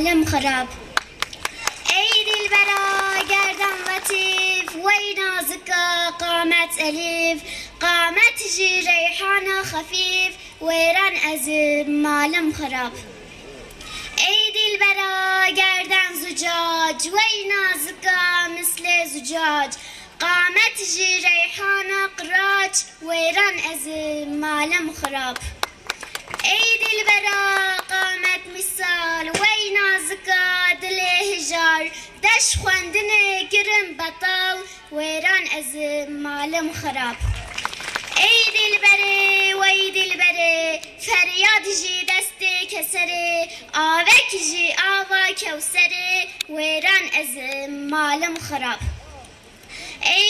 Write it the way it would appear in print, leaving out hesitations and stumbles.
malım xarab. Ey dilbera gerdan latif, vey nazika qamet elif, qamet ji reyhana khafif, veyran ezim malım xarab. Ey dilbera gerdan zucac, vey nazika misle zucac, qamet ji reyhana qiraç, veyran ezim malım xarab. Ey dilbera qamet misal, vey nazika dile hijar, deş xwendine girim betal, veyran ezim malım xarab. Ey dilbere, vey dilbere, feryad ji deste kesere, avek ji ava kevsere, veyran ezim malım xarab. Ey